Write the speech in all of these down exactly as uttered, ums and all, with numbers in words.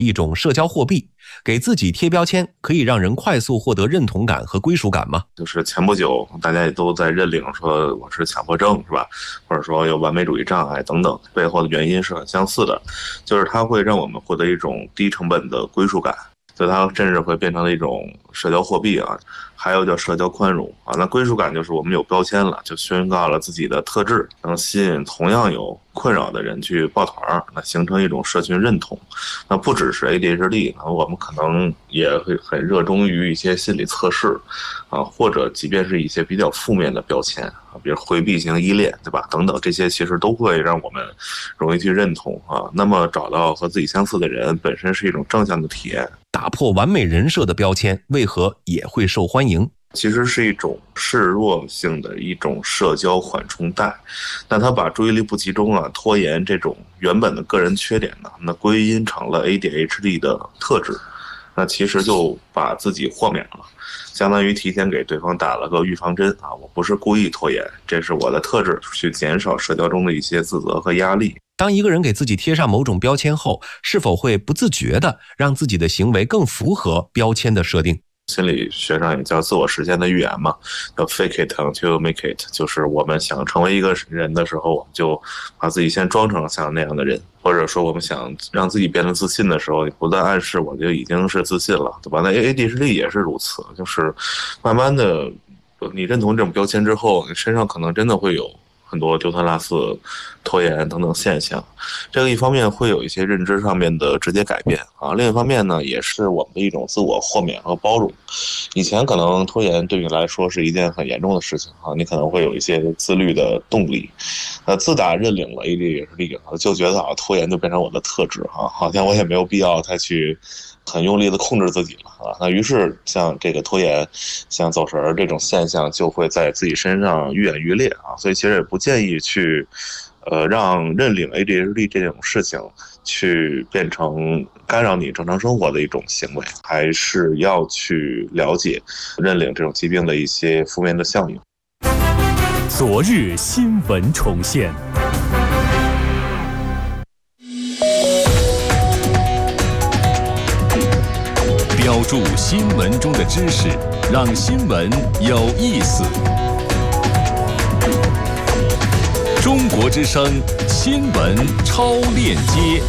一种社交货币，给自己贴标签可以让人快速获得认同感和归属感吗？ 就是前不久大家也都在认领说我是强迫症，是吧？或者说有完美主义障碍等等，背后的原因是很相似的，就是它会让我们获得一种低成本的归属感，所以它甚至会变成了一种社交货币啊。还有叫社交宽容啊，那归属感就是我们有标签了，就宣告了自己的特质，能吸引同样有困扰的人去抱团，那形成一种社群认同。那不只是 A D H D， 我们可能也会很热衷于一些心理测试啊，或者即便是一些比较负面的标签啊，比如回避型依恋，对吧？等等，这些其实都会让我们容易去认同啊。那么找到和自己相似的人，本身是一种正向的体验。 打破完美人设的标签，为何也会受欢迎？ 其实是一种示弱性的一种社交缓冲带，那它把注意力不集中啊、拖延这种原本的个人缺点呢，那归因成了 A D H D 的特质，那其实就把自己豁免了，相当于提前给对方打了个预防针啊，我不是故意拖延，这是我的特质，去减少社交中的一些自责和压力。 当一个人给自己贴上某种标签后，是否会不自觉地让自己的行为更符合标签的设定？ 心理学上也叫自我实现的预言嘛，叫 fake it until make it， 就是我们想成为一个人的时候，我们就把自己先装成像那样的人，或者说我们想让自己变得自信的时候，你不断暗示我就已经是自信了，对吧？那 A D H D 也是如此，就是慢慢的你认同这种标签之后，你身上可能真的会有很多丢三落四、拖延等等现象，这个一方面会有一些认知上面的直接改变啊，另一方面呢，也是我们的一种自我豁免和包容。以前可能拖延对你来说是一件很严重的事情啊，你可能会有一些自律的动力。呃，自打认领了 A D H D， 就觉得啊，拖延就变成我的特质啊，好像我也没有必要再去很用力的控制自己了啊。那于是像这个拖延、像走神儿这种现象就会在自己身上愈演愈烈啊，所以其实也不建议去。呃，让认领 A D H D 这种事情去变成干扰你正常生活的一种行为，还是要去了解认领这种疾病的一些负面的效应。 昨日新闻重现，标注新闻中的知识，让新闻有意思。中国之声新闻超链接，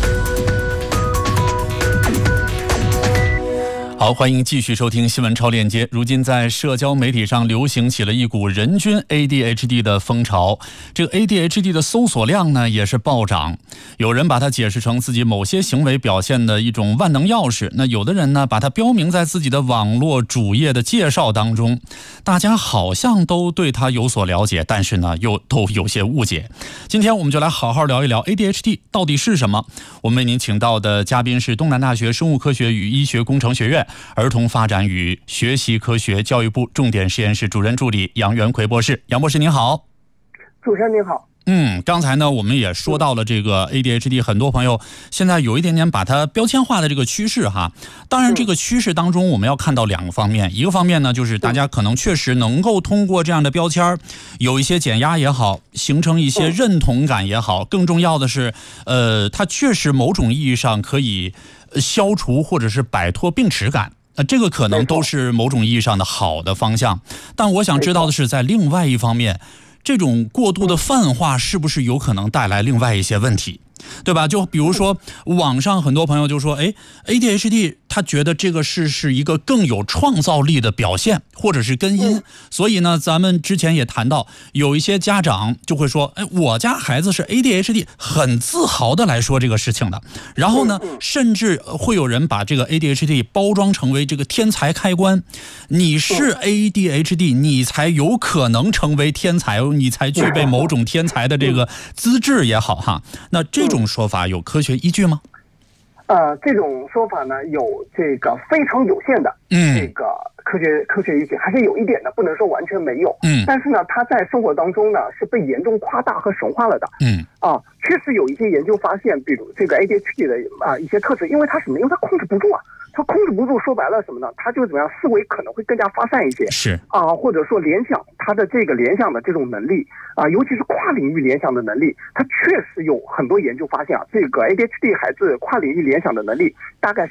好，欢迎继续收听新闻超链接。如今在社交媒体上流行起了一股人均 A D H D 的风潮，这个 A D H D 的搜索量呢也是暴涨。有人把它解释成自己某些行为表现的一种万能钥匙，那有的人呢把它标明在自己的网络主页的介绍当中。大家好像都对它有所了解，但是呢又都有些误解。今天我们就来好好聊一聊 A D H D 到底是什么。我们为您请到的嘉宾是东南大学生物科学与医学工程学院儿童发展与学习科学教育部重点实验室主任助理杨元奎博士。杨博士您好。 主持人您好。 嗯，刚才呢我们也说到了这个 A D H D， 很多朋友现在有一点点把它标签化的这个趋势哈。当然这个趋势当中我们要看到两个方面，一个方面呢就是大家可能确实能够通过这样的标签有一些减压也好，形成一些认同感也好，更重要的是呃，它确实某种意义上可以消除或者是摆脱病耻感。呃，这个可能都是某种意义上的好的方向，但我想知道的是，在另外一方面，这种过度的泛化是不是有可能带来另外一些问题？对吧？就比如说网上很多朋友就说，哎 ，A D H D 他觉得这个是是一个更有创造力的表现，或者是根因。所以呢，咱们之前也谈到，有一些家长就会说，哎，我家孩子是 A D H D， 很自豪的来说这个事情的。然后呢，甚至会有人把这个 A D H D 包装成为这个天才开关，你是 A D H D， 你才有可能成为天才，你才具备某种天才的这个资质也好哈。那这这种说法有科学依据吗？ 呃，这种说法呢，有这个非常有限的这个科学、嗯、科学依据，还是有一点的，不能说完全没有。嗯，但是呢，它在生活当中呢是被严重夸大和神化了的。嗯，啊，确实有一些研究发现，比如这个 A D H D 的啊一些特质，因为它什么？因为它控制不住啊。 他控制不住，说白了什么呢？他就怎么样，思维可能会更加发散一些， 是啊，或者说联想，他的这个联想的这种能力啊，尤其是跨领域联想的能力，他确实有很多研究发现啊，这个 A D H D 孩子跨领域联想的能力大概